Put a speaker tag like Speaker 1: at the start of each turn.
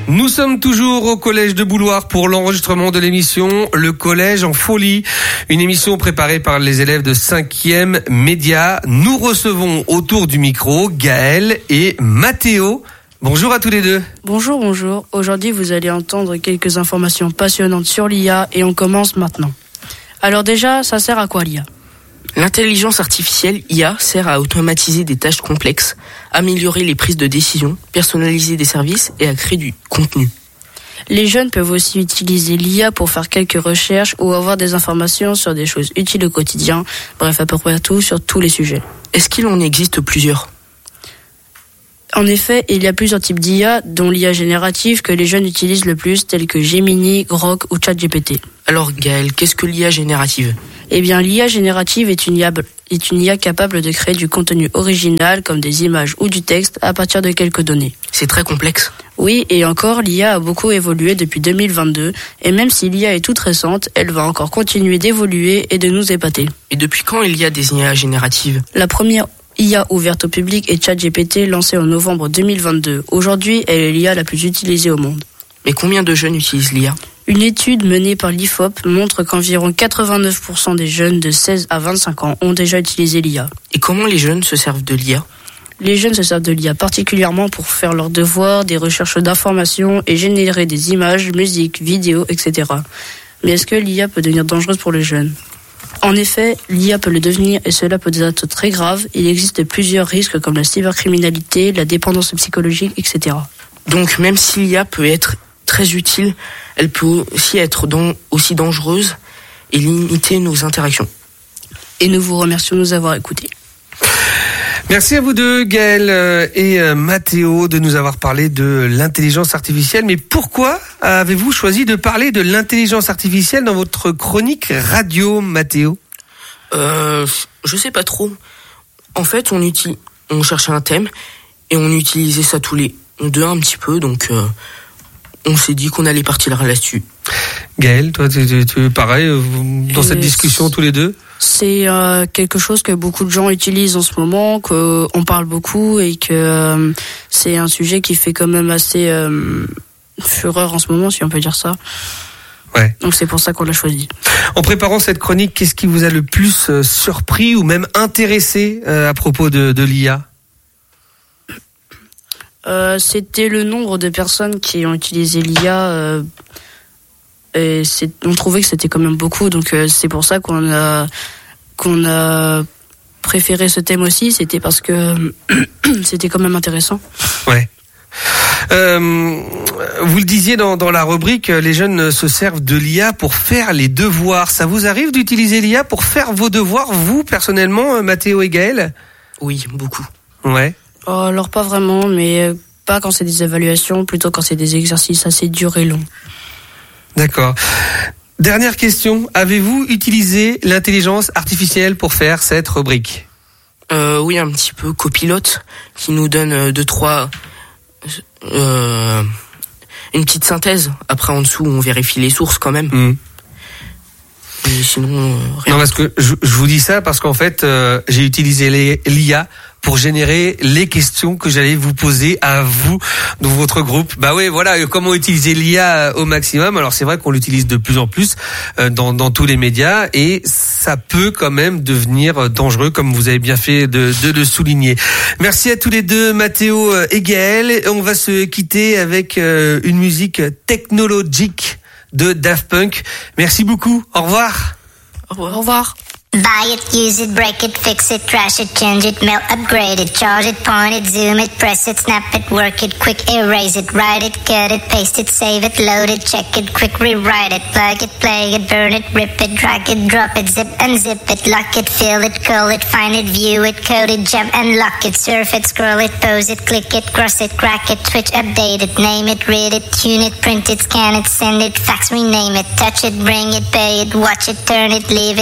Speaker 1: Nous sommes toujours au collège de Bouloire pour l'enregistrement de l'émission Le Collège en Folie, une émission préparée par les élèves de 5e Média. Nous recevons autour du micro Gaël et Mathéo. Bonjour à tous les deux.
Speaker 2: Bonjour, bonjour. Aujourd'hui, vous allez entendre quelques informations passionnantes sur l'IA et on commence maintenant. Alors déjà, ça sert à quoi l'IA ?
Speaker 3: L'intelligence artificielle, IA, sert à automatiser des tâches complexes, améliorer les prises de décision, personnaliser des services et à créer du contenu.
Speaker 2: Les jeunes peuvent aussi utiliser l'IA pour faire quelques recherches ou avoir des informations sur des choses utiles au quotidien, bref, à peu près tout sur tous les sujets.
Speaker 3: Est-ce qu'il en existe plusieurs ?
Speaker 2: En effet, il y a plusieurs types d'IA, dont l'IA générative que les jeunes utilisent le plus, tels que Gemini, Grok ou ChatGPT.
Speaker 3: Alors Gaël, qu'est-ce que l'IA générative ?
Speaker 2: Eh bien, l'IA générative est une IA capable de créer du contenu original, comme des images ou du texte, à partir de quelques données.
Speaker 3: C'est très complexe.
Speaker 2: Oui, et encore, l'IA a beaucoup évolué depuis 2022, et même si l'IA est toute récente, elle va encore continuer d'évoluer et de nous épater.
Speaker 3: Et depuis quand il y a des IA génératives ?
Speaker 2: La première IA ouverte au public est ChatGPT, lancée en novembre 2022. Aujourd'hui, elle est l'IA la plus utilisée au monde.
Speaker 3: Mais combien de jeunes utilisent l'IA ?
Speaker 2: Une étude menée par l'IFOP montre qu'environ 89% des jeunes de 16 à 25 ans ont déjà utilisé l'IA.
Speaker 3: Et comment les jeunes se servent de l'IA ?
Speaker 2: Les jeunes se servent de l'IA particulièrement pour faire leurs devoirs, des recherches d'informations et générer des images, musique, vidéos, etc. Mais est-ce que l'IA peut devenir dangereuse pour les jeunes ? En effet, l'IA peut le devenir et cela peut être très grave. Il existe plusieurs risques comme la cybercriminalité, la dépendance psychologique, etc.
Speaker 3: Donc même si l'IA peut être très utile, elle peut aussi être aussi dangereuse et limiter nos interactions.
Speaker 2: Et nous vous remercions de nous avoir écoutés.
Speaker 1: Merci à vous deux, Gaël et Mathéo, de nous avoir parlé de l'intelligence artificielle. Mais pourquoi avez-vous choisi de parler de l'intelligence artificielle dans votre chronique radio, Mathéo ?
Speaker 3: Je sais pas trop. En fait, on cherchait un thème et on utilisait ça tous les deux un petit peu, donc on s'est dit qu'on allait partir là-dessus.
Speaker 1: Gaël, toi, tu pareil, dans cette discussion tous les deux ?
Speaker 2: C'est quelque chose que beaucoup de gens utilisent en ce moment, qu'on parle beaucoup et que c'est un sujet qui fait quand même assez fureur en ce moment, si on peut dire ça.
Speaker 1: Ouais.
Speaker 2: Donc c'est pour ça qu'on l'a choisi.
Speaker 1: En préparant cette chronique, qu'est-ce qui vous a le plus surpris ou même intéressé à propos de l'IA ?
Speaker 2: C'était le nombre de personnes qui ont utilisé l'IA. Et on trouvait que c'était quand même beaucoup, donc c'est pour ça qu'on a préféré ce thème aussi. C'était parce que c'était quand même intéressant.
Speaker 1: Ouais. Vous le disiez dans la rubrique, les jeunes se servent de l'IA pour faire les devoirs. Ça vous arrive d'utiliser l'IA pour faire vos devoirs, vous, personnellement, Mathéo et Gaël ?
Speaker 3: Oui, beaucoup.
Speaker 1: Ouais.
Speaker 2: Alors pas vraiment, mais pas quand c'est des évaluations, plutôt quand c'est des exercices assez durs et longs.
Speaker 1: D'accord. Dernière question, avez-vous utilisé l'intelligence artificielle pour faire cette rubrique ?
Speaker 3: Oui, un petit peu copilote, qui nous donne une petite synthèse. Après, en dessous, on vérifie les sources quand même. Mais sinon, rien.
Speaker 1: Non, parce que je vous dis ça parce qu'en fait, j'ai utilisé l'IA pour générer les questions que j'allais vous poser à vous dans votre groupe. Bah oui, voilà, comment utiliser l'IA au maximum. Alors c'est vrai qu'on l'utilise de plus en plus dans tous les médias et ça peut quand même devenir dangereux, comme vous avez bien fait de le souligner. Merci à tous les deux, Mathéo et Gaël. On va se quitter avec une musique technologique de Daft Punk. Merci beaucoup. Au revoir.
Speaker 2: Au revoir. Au revoir.
Speaker 4: Buy it, use it, break it, fix it, trash it, change it, mail, upgrade it, charge it, point it, zoom it, press it, snap it, work it, quick erase it, write it, cut it, paste it, save it, load it, check it, quick rewrite it, plug it, play it, burn it, rip it, drag it, drop it, zip unzip it, lock it, fill it, call it, find it, view it, code it, jump and lock it, surf it, scroll it, pose it, click it, cross it, crack it, switch, update it, name it, read it, tune it, print it, scan it, send it, fax, rename it, touch it, bring it, pay it, watch it, turn it, leave it.